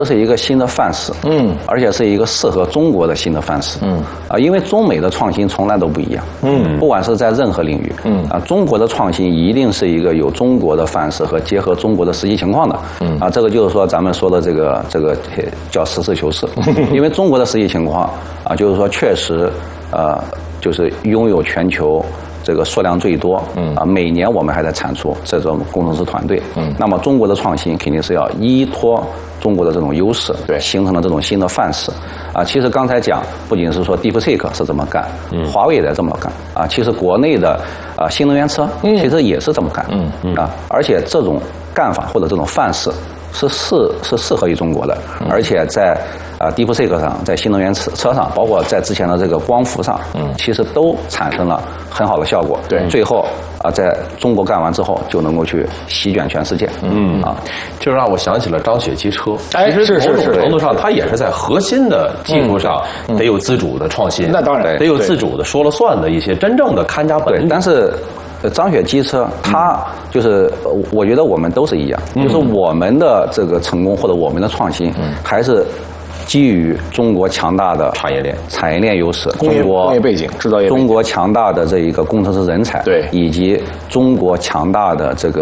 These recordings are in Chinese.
这是一个新的范式，而且是一个适合中国的新的范式，因为中美的创新从来都不一样，不管是在任何领域，中国的创新一定是一个有中国的范式和结合中国的实际情况的，这个就是说咱们说的这个叫实事求是，因为中国的实际情况就是说确实，就是拥有全球这个数量最多，每年我们还在产出这种工程师团队，那么中国的创新肯定是要依托中国的这种优势， 对， 形成了这种新的范式，其实刚才讲不仅是说 DeepSeek 是这么干，华为也在这么干，其实国内的新能源车其实也是这么干，而且这种干法或者这种范式是适合于中国的，而且在DeepSeek 上，在新能源车上，包括在之前的这个光伏上，其实都产生了很好的效果。 对， 最后在中国干完之后，就能够去席卷全世界。 就让我想起了张雪机车。 其实某种程度上，它也是在核心的技术上得有自主的创新。 那当然得有自主的说了算的一些真正的看家本领。 但是张雪机车，它就是我觉得我们都是一样，就是我们的这个成功或者我们的创新，还是基于中国强大的产业链优势， 工业背景、制造业背景， 中国强大的这一个工程师人才， 对， 以及中国强大的这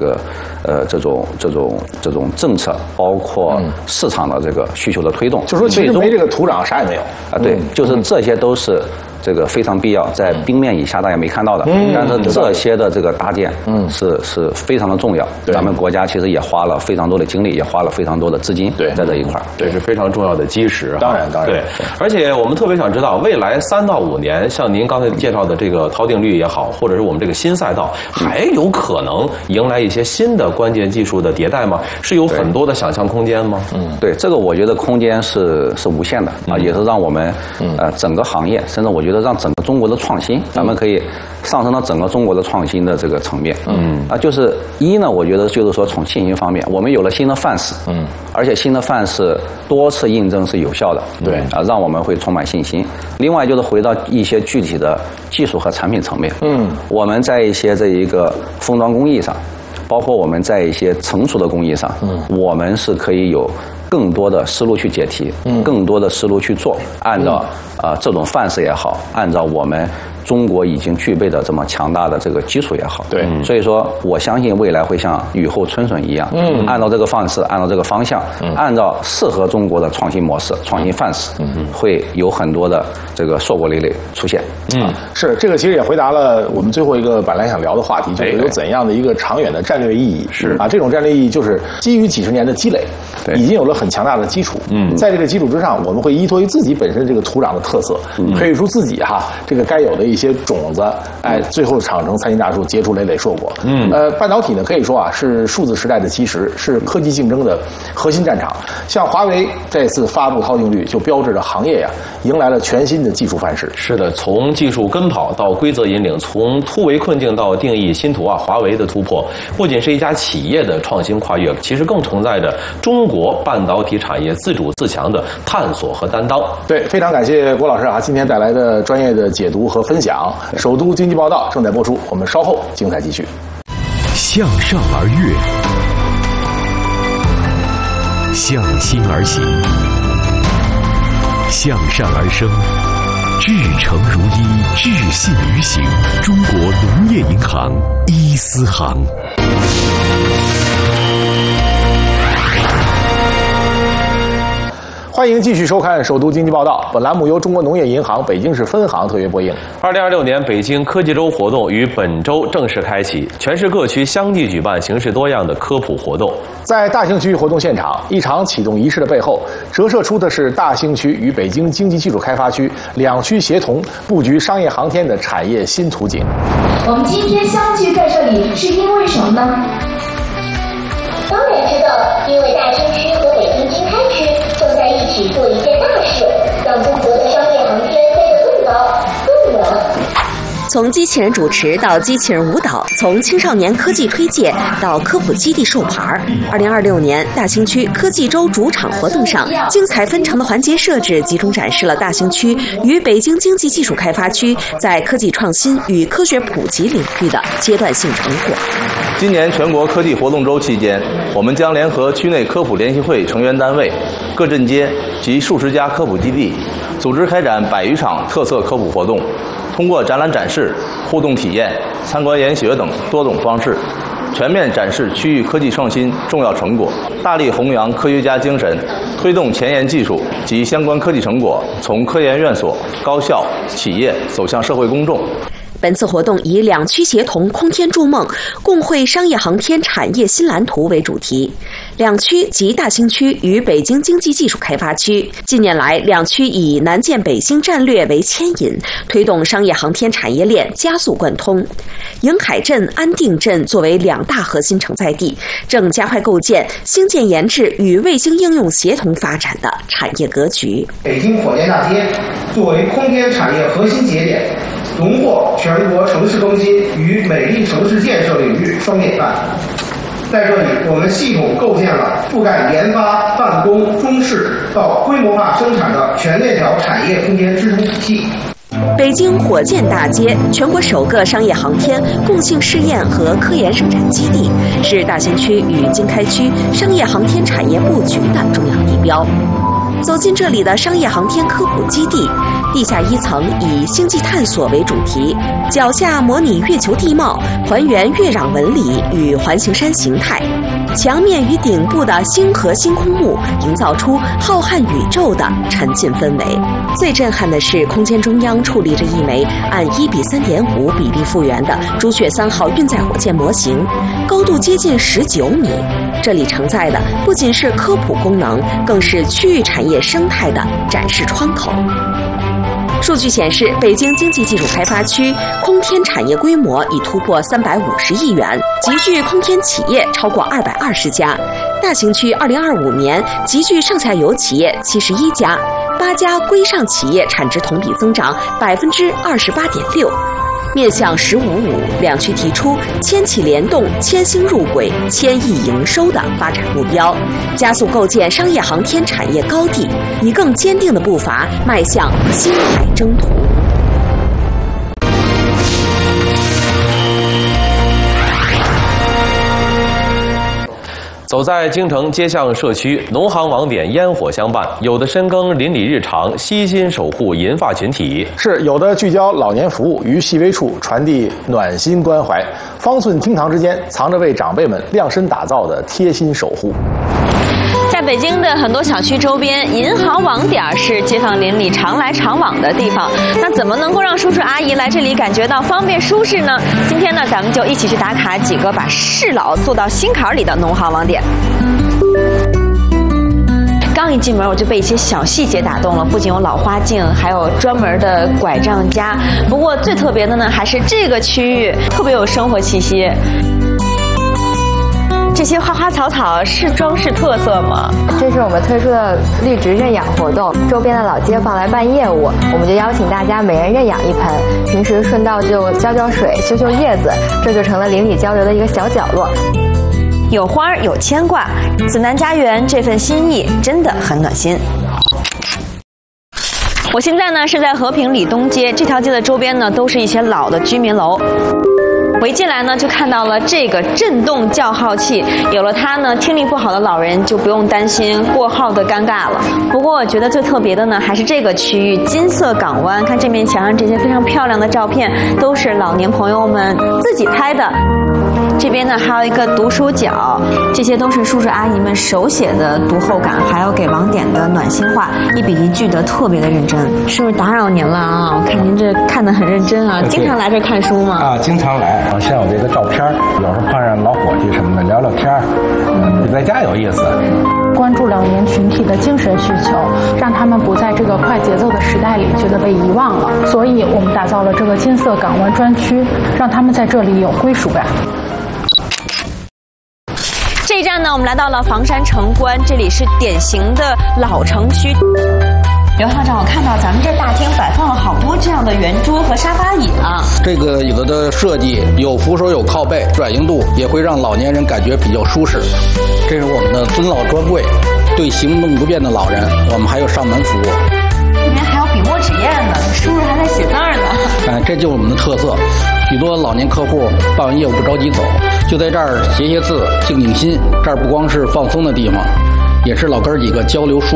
种政策，包括市场的这个需求的推动。 就说其实没这个土壤啥也没有对，就是这些都是这个非常必要，在冰面以下大家没看到的，但是这些的这个搭建，是非常的重要。咱们国家其实也花了非常多的精力，也花了非常多的资金在这一块， 这是非常重要的基石。 当然， 对。而且我们特别想知道，未来3到5年，像您刚才介绍的这个陶定律也好，或者是我们这个新赛道，还有可能迎来一些新的关键技术的迭代吗？是有很多的想象空间吗？ 对，这个我觉得空间是无限的也是让我们整个行业，甚至我觉得让整个中国的创新，咱们可以上升到整个中国的创新的这个层面。就是呢，我觉得就是说从信心方面，我们有了新的范式，而且新的范式多次印证是有效的， 对让我们会充满信心。另外就是回到一些具体的技术和产品层面，我们在一些这一个封装工艺上，包括我们在一些成熟的工艺上，我们是可以有更多的思路去解题，更多的思路去做，按照这种范式也好，按照我们中国已经具备的这么强大的这个基础也好， 对， 所以说我相信未来会像雨后春笋一样，按照这个范式，按照这个方向，按照适合中国的创新模式、创新范式，会有很多的这个硕果累累出现。 是这个其实也回答了我们最后一个本来想聊的话题，就是有怎样的一个长远的战略意义。 是这种战略意义就是基于几十年的积累，已经有了很强大的基础。在这个基础之上，我们会依托于自己本身这个土壤的特色，培育出自己这个该有的一些种子，最后长成参天大树，结出累累硕果。半导体呢，可以说是数字时代的基石，是科技竞争的核心战场。像华为这次发布陶定律，就标志着行业迎来了全新的技术范式。 是的，从技术跟跑到规则引领，从突围困境到定义新途华为的突破，不仅是一家企业的创新跨越，其实更承载着中国半导体产业自主自强的探索和担当。 对，非常感谢郭老师今天带来的专业的解读和分享。首都经济报道正在播出，我们稍后精彩继续。 向上而跃，向心而行，向善而生，至诚如一，至信于行。中国农业银行伊思行。 欢迎继续收看《首都经济报道》，本栏目由中国农业银行北京市分行特约播映。 2026年北京科技周活动于本周正式开启，全市各区相继举办形式多样的科普活动。 在大兴区活动现场，一场启动仪式的背后，折射出的是大兴区与北京经济技术开发区两区协同布局商业航天的产业新图景。 我们今天相聚在这里，是因为什么呢？ 当然知道，因为大兴区和北京经开区正在一起做一件大事，让中国的商业航天飞得更高、更远。 从机器人主持到机器人舞蹈，从青少年科技推介到科普基地授牌。2026年大兴区科技周主场活动上，精彩纷呈的环节设置集中展示了大兴区与北京经济技术开发区在科技创新与科学普及领域的阶段性成果。 今年全国科技活动周期间，我们将联合区内科普联席会成员单位、各镇街及数十家科普基地，组织开展100余场特色科普活动，通过展览展示、互动体验、参观研学等多种方式，全面展示区域科技创新重要成果，大力弘扬科学家精神，推动前沿技术及相关科技成果从科研院所、高校、企业走向社会公众。 本次活动以两区协同、空天筑梦、共绘商业航天产业新蓝图为主题。两区即大兴区与北京经济技术开发区，近年来两区以南建北兴战略为牵引，推动商业航天产业链加速贯通。瀛海镇、安定镇作为2大核心承载地，正加快构建星舰研制与卫星应用协同发展的产业格局。 北京火箭大街作为空天产业核心节点，荣获全国城市更新与美丽城市建设领域双典范。在这里，我们系统构建了覆盖研发、办公、中试到规模化生产的全链条产业空间支撑体系。 北京火箭大街，全国首个商业航天共性试验和科研生产基地，是大兴区与经开区商业航天产业布局的重要地标。走进这里的商业航天科普基地，地下1层以星际探索为主题，脚下模拟月球地貌，还原月壤纹理与环形山形态，墙面与顶部的星河星空幕营造出浩瀚宇宙的沉浸氛围。最震撼的是，空间中央矗立着一枚按1:3.5比例复原的朱雀3号运载火箭模型，高度接近19米。这里承载的不仅是科普功能，更是区域产业生态的展示窗口。数据显示，北京经济技术开发区空天产业规模已突破350亿元，集聚空天企业超过220家。大兴区2025年集聚上下游企业71家，8家规上企业产值同比增长28.6%。面向“15+5”，两区提出千企联动、千星入轨、1000亿营收的发展目标，加速构建商业航天产业高地，以更坚定的步伐迈向星海征途。 走在京城街巷社区，农行网点烟火相伴，有的深耕邻里日常，悉心守护银发群体； 是有的聚焦老年服务，于细微处传递暖心关怀。方寸厅堂之间，藏着为长辈们量身打造的贴心守护。 在北京的很多小区周边，银行网点是街坊邻里常来常往的地方。那怎么能够让叔叔阿姨来这里感觉到方便舒适呢？今天呢，咱们就一起去打卡几个把适老做到心坎里的农行网点。刚一进门，我就被一些小细节打动了，不仅有老花镜，还有专门的拐杖夹。不过最特别的呢，还是这个区域特别有生活气息。这些花花草草是装饰特色吗？ 这是我们推出的绿植认养活动，周边的老街坊来办业务，我们就邀请大家每人认养1盆，平时顺道就浇浇水、修修叶子，这就成了邻里交流的一个小角落。 有花有牵挂，子南家园这份心意真的很暖心。我现在呢是在和平里东街，这条街的周边呢都是一些老的居民楼。我一进来呢，就看到了这个震动叫号器，有了它呢，听力不好的老人就不用担心过号的尴尬了。不过我觉得最特别的呢，还是这个区域金色港湾，看这面墙上这些非常漂亮的照片，都是老年朋友们自己拍的。这边呢还有一个读书角，这些都是叔叔阿姨们手写的读后感，还有给网点的暖心话，一笔一句的特别的认真。是不是打扰您了啊？我看您这看得很认真啊，经常来这看书吗？ 啊，经常来。像有这个照片，有时候碰上老伙计什么的聊聊天，比在家有意思。 关注老年群体的精神需求，让他们不在这个快节奏的时代里觉得被遗忘了。所以我们打造了这个金色港湾专区，让他们在这里有归属感。 这一站呢，我们来到了房山城关，这里是典型的老城区。 刘校长，我看到咱们这大厅摆放了好多这样的圆桌和沙发椅啊。 这个椅子的设计有扶手有靠背，软硬度也会让老年人感觉比较舒适。这是我们的尊老专柜，对行动不便的老人，我们还有上门服务。 里面还有笔墨纸砚呢，叔叔还在写字儿呢。 这就是我们的特色。许多老年客户办完业务不着急走，就在这儿写写字，静静心。这儿不光是放松的地方，也是老哥几个交流疏